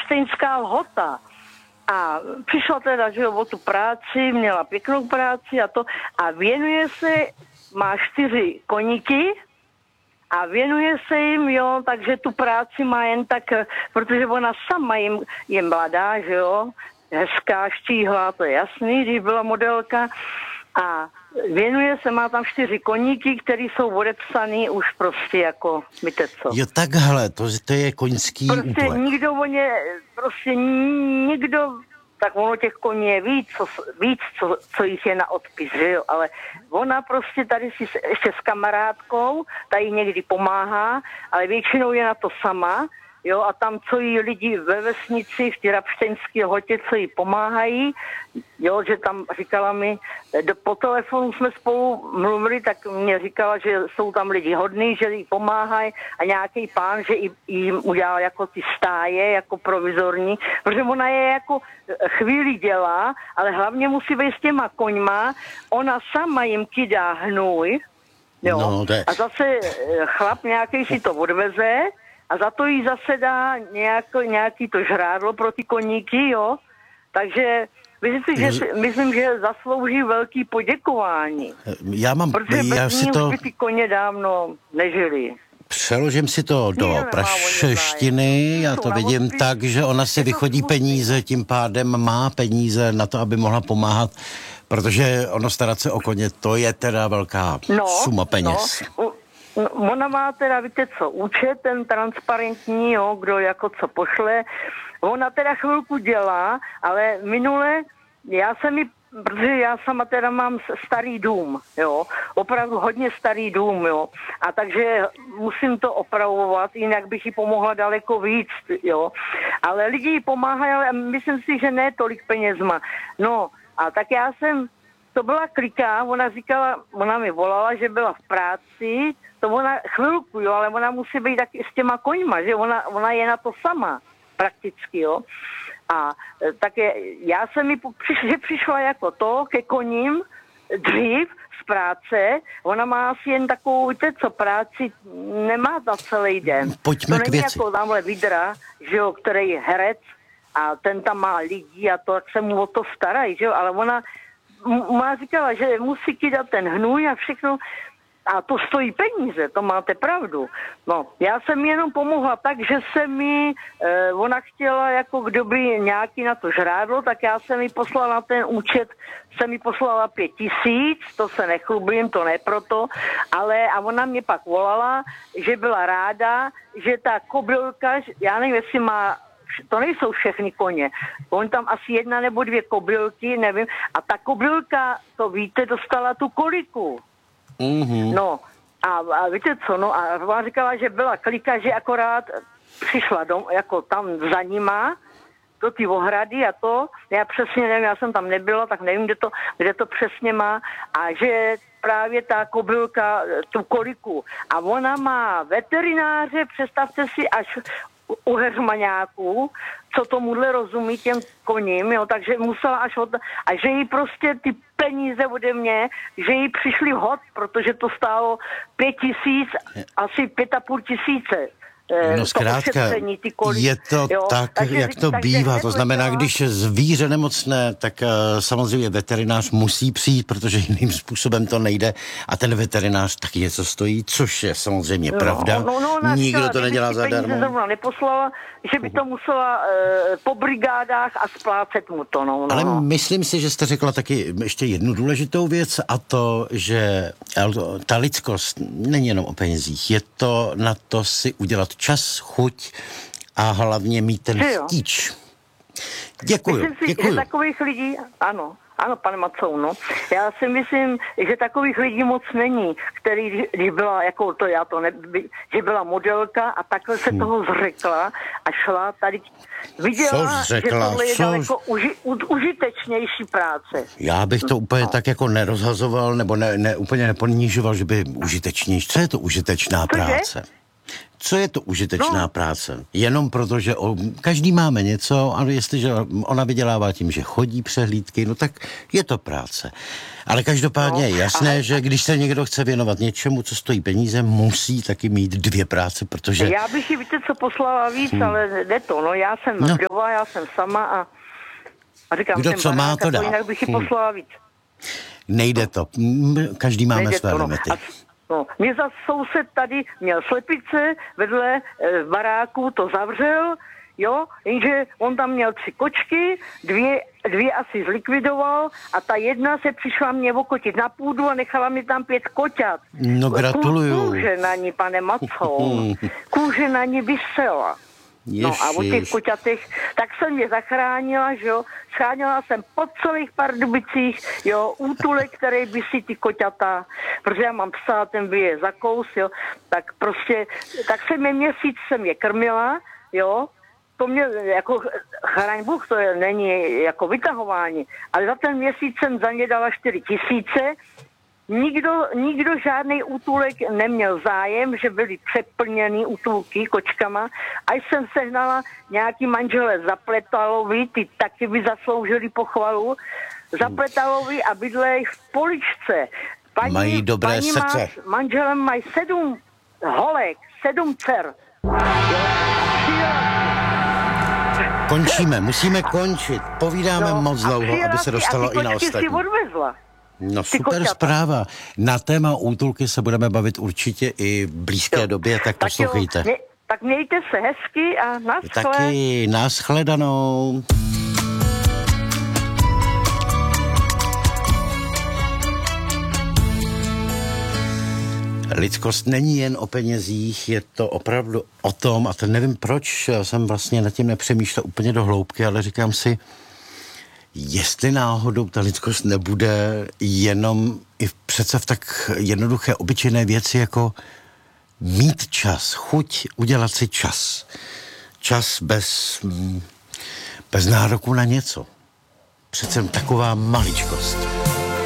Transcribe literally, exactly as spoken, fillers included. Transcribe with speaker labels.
Speaker 1: trapštejnská lhota. A přišla teda, že jo, o tu práci, měla pěknou práci a to, a věnuje se, má čtyři koníky a věnuje se jim, jo, takže tu práci má jen tak, protože ona sama jim, je mladá, že jo, hezká, štíhlá, to je jasný, když byla modelka a věnuje se, má tam čtyři koníky, které jsou odepsaný už prostě jako, víte co.
Speaker 2: Jo, takhle, to, to je koňský
Speaker 1: prostě
Speaker 2: úplek.
Speaker 1: nikdo o ně, prostě nikdo, tak ono těch koní je víc, co, víc co, co jich je na odpis, že jo, ale ona prostě tady si ještě s kamarádkou, tady někdy pomáhá, ale většinou je na to sama, jo, a tam, co jí lidi ve vesnici, v té rapštejnské lhotě, co jí pomáhají, jo, že tam říkala mi, do, po telefonu jsme spolu mluvili, tak mě říkala, že jsou tam lidi hodní, že jí pomáhají a nějaký pán, že jí, jim udělal jako ty stáje, jako provizorní, protože ona je jako chvíli dělá, ale hlavně musí být s těma koňma, ona sama jim kydá hnůj, jo,
Speaker 2: no, to je...
Speaker 1: a zase chlap nějaký si to odveze, a za to jí zase dá nějak, nějaký to žrádlo pro ty koníky, jo. Takže myslím, že, myslím, že zaslouží velký poděkování.
Speaker 2: Já mám...
Speaker 1: Protože bez
Speaker 2: já
Speaker 1: ní
Speaker 2: si to...
Speaker 1: už by ty koně dávno nežili.
Speaker 2: Přeložím si to do praštiny, já to vidím tak, že ona si vychodí peníze, tím pádem má peníze na to, aby mohla pomáhat, protože ono starat se o koně, to je teda velká
Speaker 1: no,
Speaker 2: suma peněz.
Speaker 1: No. Ona má teda, víte co, účet, ten transparentní, jo, kdo jako co pošle. Ona teda chvilku dělá, ale minule, já jsem mi, protože já sama teda mám starý dům, jo, opravdu hodně starý dům, jo, a takže musím to opravovat, jinak bych jí pomohla daleko víc, jo, ale lidi jí pomáhají, ale myslím si, že ne tolik penězma. No, a tak já jsem, to byla klika, ona říkala, ona mi volala, že byla v práci, to ona chvilku, jo, ale ona musí být taky s těma koňma, že ona, ona je na to sama, prakticky, jo. A tak je, já jsem mi, že přišla jako to ke koním dřív z práce, ona má asi jen takovou, víte co, práci nemá na celý den.
Speaker 2: Pojďme
Speaker 1: to
Speaker 2: k
Speaker 1: není
Speaker 2: věci.
Speaker 1: jako tamhle Vidra, že jo, který je herec a ten tam má lidi a to, tak se mu o to starají, že jo, ale ona má říkala, že musí kydat ten hnůj a všechno. A to stojí peníze, to máte pravdu. No, já jsem jenom pomohla tak, že se mi, eh, ona chtěla, jako kdo by nějaký na to žrádlo, tak já jsem mi poslala na ten účet, jsem mi poslala pět tisíc, to se nechlubím, to ne proto, ale a ona mě pak volala, že byla ráda, že ta kobylka, já nevím, jestli má, to nejsou všechny koně, on tam asi jedna nebo dvě kobylky, nevím, a ta kobylka, to víte, dostala tu koliku. Mm-hmm. No a, a víte co, no a ona říkala, že byla klika, že akorát přišla dom, jako tam za nima, do ty ohrady a to, já přesně nevím, já jsem tam nebyla, tak nevím, kde to, kde to přesně má a že právě ta kobylka tu koliku a ona má veterináře, představte si, až u heřmaňáků, co tomuhle rozumí těm koním, jo, takže musela až od... A že jí prostě ty peníze ode mě, že jí přišli hod, protože to stálo pět tisíc, asi pět a půl tisíce.
Speaker 2: No zkrátka, je to jo, tak, takže, jak to bývá, to znamená, když je zvíře nemocné, tak uh, samozřejmě veterinář musí přijít, protože jiným způsobem to nejde a ten veterinář taky něco stojí, což je samozřejmě no, pravda,
Speaker 1: no, no, no, nikdo
Speaker 2: říkala, to nedělá zadarmo.
Speaker 1: Zrovna neposlala, že by to musela uh, po brigádách a splácet mu to. No, no.
Speaker 2: Ale myslím si, že jste řekla taky ještě jednu důležitou věc a to, že ta lidskost není jenom o penězích, je to na to si udělat čas, chuť a hlavně mít ten chtíč. Děkuju,
Speaker 1: myslím si,
Speaker 2: děkuju.
Speaker 1: Že takových lidí, ano, ano, pane Macou, no. Já si myslím, že takových lidí moc není, který, když byla, jako to já to ne, že byla modelka a takhle se hmm. toho zřekla a šla tady, viděla, že tohle je daleko uži, u, užitečnější práce.
Speaker 2: Já bych to úplně no. tak jako nerozhazoval, nebo ne, ne, úplně neponížoval, že by užitečnější. Co je to užitečná
Speaker 1: Cože?
Speaker 2: práce? Co je to užitečná
Speaker 1: no.
Speaker 2: práce? Jenom proto, že o, každý máme něco, ale jestliže ona vydělává tím, že chodí přehlídky, no tak je to práce. Ale každopádně no, je jasné, ale... že když se někdo chce věnovat něčemu, co stojí peníze, musí taky mít dvě práce, protože...
Speaker 1: Já bych ji, víte co, poslala víc, hmm. ale jde to, no já jsem no. vdova, já jsem sama a, a říkám,
Speaker 2: kdo co má, to dá.
Speaker 1: Jinak bych ji poslala víc.
Speaker 2: Nejde to. Každý máme Nejde své to, limity.
Speaker 1: No. A, no, mě za soused tady měl slepice, vedle e, baráku to zavřel, jo, jenže on tam měl tři kočky, dvě, dvě asi zlikvidoval a ta jedna se přišla mě okotit na půdu a nechala mi tam pět koťat.
Speaker 2: No gratuluju.
Speaker 1: Kůže na ní, pane Macou, kůže na ní vysela. No a o těch koťatech, tak jsem je zachránila, že jo, schránila jsem po celých Pardubicích, jo, útulek, který by si ty koťata, protože já mám psa, ten by je zakous, jo, tak prostě, tak jsem je měsíc jsem je krmila, jo, to mě, jako chraň Bůh, to je, není jako vytahování, ale za ten měsíc jsem za ně dala čtyři tisíce. Nikdo, nikdo žádný útulek neměl zájem, že byly přeplněný útulky kočkama. A jsem sehnala nějaký manžele Zapletalovi, ty taky by zasloužili pochvalu. Zapletalovi a bydlej v Poličce. Paní,
Speaker 2: mají dobré
Speaker 1: paní
Speaker 2: srdce.
Speaker 1: Má, manželem mají sedm holek, sedm dcer.
Speaker 2: Končíme, musíme končit. Povídáme no, moc dlouho, aby se dostalo i na ostatní. No super zpráva. Na téma útulky se budeme bavit určitě i v blízké jo. době, tak poslouchejte.
Speaker 1: Tak, tak mějte se hezky a naschle.
Speaker 2: Taky naschledanou. Lidskost není jen o penězích, je to opravdu o tom, a to nevím proč, já jsem vlastně nad tím nepřemýšlel úplně do hloubky, ale říkám si, jestli náhodou ta lidskost nebude jenom i přece v tak jednoduché, obyčejné věci, jako mít čas, chuť udělat si čas. Čas bez, bez nároku na něco. Přece taková maličkost.